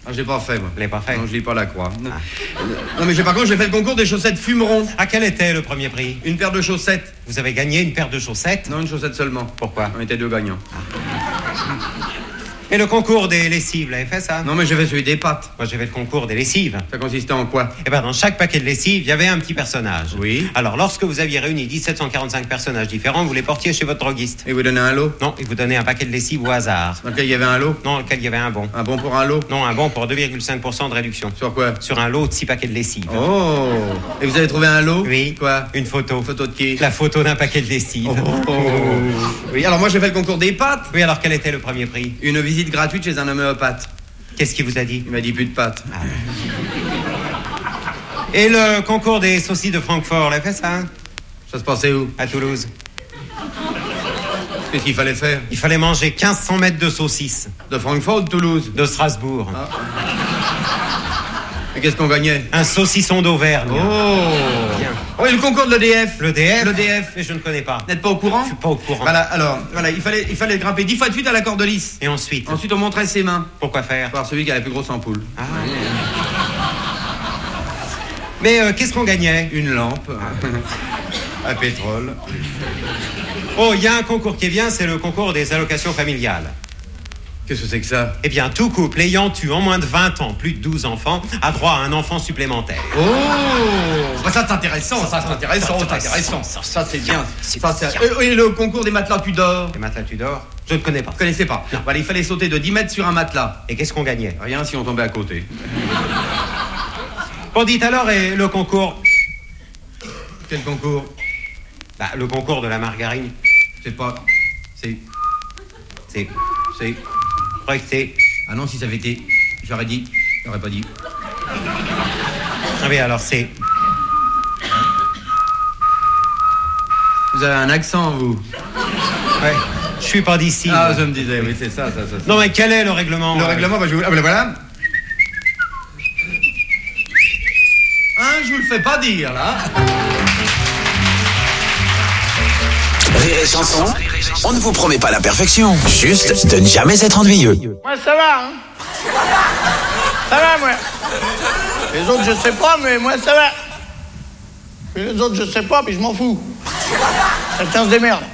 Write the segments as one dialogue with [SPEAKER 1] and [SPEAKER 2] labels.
[SPEAKER 1] Ah, je l'ai pas fait, moi.
[SPEAKER 2] Vous l'avez pas fait?
[SPEAKER 1] Non, je lis pas la croix. Non, mais par contre, j'ai fait le concours des chaussettes fumerons.
[SPEAKER 2] Ah, quel était le premier prix?
[SPEAKER 1] Une paire de chaussettes.
[SPEAKER 2] Vous avez gagné une paire de chaussettes?
[SPEAKER 1] Non, une chaussette seulement.
[SPEAKER 2] Pourquoi?
[SPEAKER 1] On était deux gagnants.
[SPEAKER 2] Et le concours des lessives, vous l'avez fait ça?
[SPEAKER 1] Non, mais j'ai fait celui des pâtes.
[SPEAKER 2] Moi, j'ai fait le concours des lessives.
[SPEAKER 1] Ça consistait en quoi?
[SPEAKER 2] Eh ben, dans chaque paquet de lessive, il y avait un petit personnage.
[SPEAKER 1] Oui.
[SPEAKER 2] Alors, lorsque vous aviez réuni 1745 personnages différents, vous les portiez chez votre droguiste.
[SPEAKER 1] Et vous donnez un lot?
[SPEAKER 2] Non, il vous donnait un paquet de lessive au hasard.
[SPEAKER 1] Dans lequel il y avait un lot?
[SPEAKER 2] Non, lequel il y avait un bon.
[SPEAKER 1] Un bon pour un lot?
[SPEAKER 2] Non, un bon pour 2,5% de réduction.
[SPEAKER 1] Sur quoi?
[SPEAKER 2] Sur un lot de 6 paquets de lessive.
[SPEAKER 1] Oh! Et vous avez trouvé un lot?
[SPEAKER 2] Oui.
[SPEAKER 1] Quoi?
[SPEAKER 2] Une photo.
[SPEAKER 1] Photo de qui?
[SPEAKER 2] La photo d'un paquet de lessive.
[SPEAKER 1] Oh. Oui, alors moi j'ai fait le concours des pâtes.
[SPEAKER 2] Oui, alors quel était le premier prix?
[SPEAKER 1] Une visite gratuite chez un homéopathe.
[SPEAKER 2] Qu'est-ce qu'il vous a dit?
[SPEAKER 1] Il m'a dit plus de pâtes.
[SPEAKER 2] Et le concours des saucisses de Francfort, l'avez fait ça, hein?
[SPEAKER 1] Ça se passait où?
[SPEAKER 2] À Toulouse.
[SPEAKER 1] Qu'est-ce qu'il fallait faire?
[SPEAKER 2] Il fallait manger 1500 mètres de saucisses.
[SPEAKER 1] De Francfort ou de Toulouse?
[SPEAKER 2] De Strasbourg.
[SPEAKER 1] Ah. Et qu'est-ce qu'on gagnait?
[SPEAKER 2] Un saucisson d'Auvergne.
[SPEAKER 1] Oh!
[SPEAKER 2] Bien.
[SPEAKER 1] Oh, et le concours de l'EDF?
[SPEAKER 2] L'EDF?
[SPEAKER 1] L'EDF.
[SPEAKER 2] Mais je ne connais pas.
[SPEAKER 1] Vous n'êtes pas au courant?
[SPEAKER 2] Je suis pas au courant.
[SPEAKER 1] Voilà, alors, voilà, il fallait grimper 10 fois de suite à la corde lisse.
[SPEAKER 2] Et ensuite?
[SPEAKER 1] Ensuite, on montrait ses mains.
[SPEAKER 2] Pourquoi faire?
[SPEAKER 1] Par celui qui a la plus grosse ampoule.
[SPEAKER 2] Ah. Mais qu'est-ce qu'on gagnait?
[SPEAKER 1] Une lampe. À pétrole.
[SPEAKER 2] Oh, il y a un concours qui est bien, c'est le concours des allocations familiales.
[SPEAKER 1] Qu'est-ce que c'est que ça?
[SPEAKER 2] Eh bien, tout couple ayant eu en moins de 20 ans plus de 12 enfants a droit à un enfant supplémentaire.
[SPEAKER 1] Oh! Bah, ça c'est intéressant, ça c'est intéressant, c'est intéressant. Ça c'est bien. Ça, et le concours des matelas Tudor?
[SPEAKER 2] Les matelas Tudor? Je ne connais pas.
[SPEAKER 1] Vous connaissez pas? Voilà, il fallait sauter de 10 mètres sur un matelas.
[SPEAKER 2] Et qu'est-ce qu'on gagnait?
[SPEAKER 1] Rien si on tombait à côté.
[SPEAKER 2] Bon, dites alors, et le concours?
[SPEAKER 1] Quel concours?
[SPEAKER 2] Bah, le concours de la margarine.
[SPEAKER 1] C'est pas... C'est...
[SPEAKER 2] C'est...
[SPEAKER 1] C'est...
[SPEAKER 2] Je crois que c'est...
[SPEAKER 1] Ah non, si ça avait été... J'aurais dit... J'aurais pas dit.
[SPEAKER 2] Ah oui, alors c'est...
[SPEAKER 1] Vous avez un accent, vous?
[SPEAKER 2] Ouais, je suis pas d'ici.
[SPEAKER 1] Ah,
[SPEAKER 2] moi.
[SPEAKER 1] je me disais, oui, c'est ça.
[SPEAKER 2] Non, mais quel est le règlement?
[SPEAKER 1] Le règlement, bah, je vous... Ah, ben voilà. Hein, je vous le fais pas dire, là.
[SPEAKER 3] Rire et chanson, on ne vous promet pas la perfection, juste de ne jamais être ennuyeux.
[SPEAKER 4] Moi, ça va, hein. Ça va, moi. Les autres, je sais pas, mais moi, ça va. Et les autres, je sais pas, puis je m'en fous. Chacun se démerde.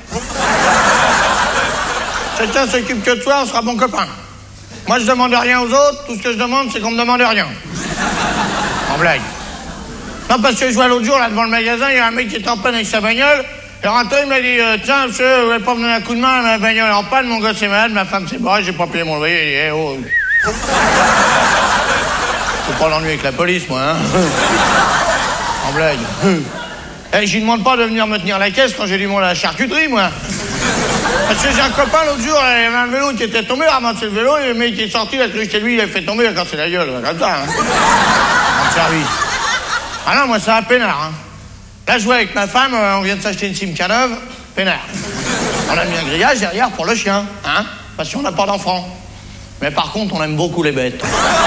[SPEAKER 4] Chacun s'occupe que de soi, on sera bon copain. Moi, je demande rien aux autres, tout ce que je demande, c'est qu'on me demande rien. En blague. Non, parce que je vois l'autre jour, là, devant le magasin, il y a un mec qui est en panne avec sa bagnole. Et rentré, il m'a dit, tiens, monsieur, vous voulez pas me donner un coup de main, ma bagnole est en panne, mon gosse est malade, ma femme s'est barrée, j'ai pas payé mon loyer. Il dit, oh. Faut pas l'ennuyer avec la police, moi, hein. En blague. Eh, je lui demande pas de venir me tenir la caisse quand j'ai du monde à la charcuterie, moi. Parce que j'ai un copain l'autre jour, il y avait un vélo qui était tombé, il a ramassé le vélo, et le mec qui est sorti, il a cru que c'était lui, il a fait tomber, il a cassé la gueule, comme ça, hein. En service. Ah non, moi, ça va peinard, hein. Là, je vois avec ma femme, on vient de s'acheter une Simca neuve, peinard. On a mis un grillage derrière pour le chien, hein, parce qu'on n'a pas d'enfant. Mais par contre, on aime beaucoup les bêtes.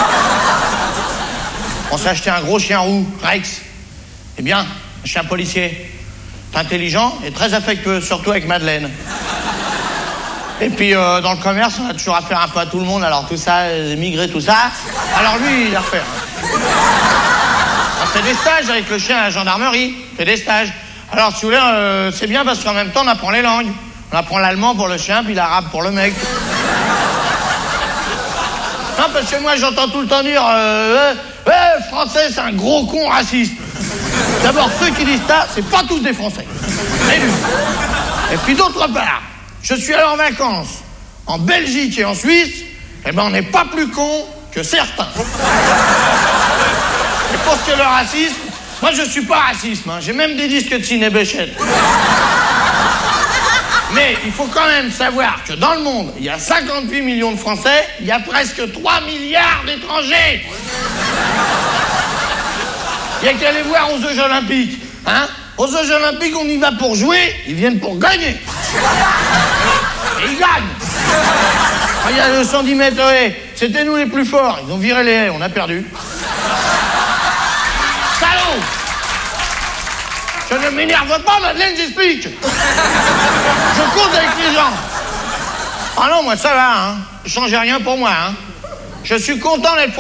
[SPEAKER 4] On s'est acheté un gros chien roux, Rex. Eh bien, un chien policier. Intelligent et très affectueux, surtout avec Madeleine. Et puis, dans le commerce, on a toujours affaire un peu à tout le monde, alors tout ça, émigré, tout ça. Alors lui, il a affaire. On fait des stages avec le chien à la gendarmerie. On fait des stages. Alors, si vous voulez, c'est bien parce qu'en même temps, on apprend les langues. On apprend l'allemand pour le chien, puis l'arabe pour le mec. Non, parce que moi, j'entends tout le temps dire Français, c'est un gros con raciste. D'abord, ceux qui disent ça, c'est pas tous des Français. Et puis, d'autre part, je suis allé en vacances en Belgique et en Suisse, eh ben, on n'est pas plus cons que certains. Et pour ce qui est le racisme, moi je suis pas raciste, hein. J'ai même des disques de Ciné Béchette. Mais il faut quand même savoir que dans le monde, il y a 58 millions de Français, il y a presque 3 milliards d'étrangers. Il y a qu'à aller voir aux Jeux Olympiques, hein. Aux Jeux Olympiques, on y va pour jouer, ils viennent pour gagner. Et ils gagnent. Regarde le 110 mètres haies, c'était nous les plus forts, ils ont viré les haies, on a perdu. Salaud! Je ne m'énerve pas, Madeleine, j'explique. Je cause avec les gens. Ah non, moi ça va, hein. Ne changez rien pour moi, hein. Je suis content d'être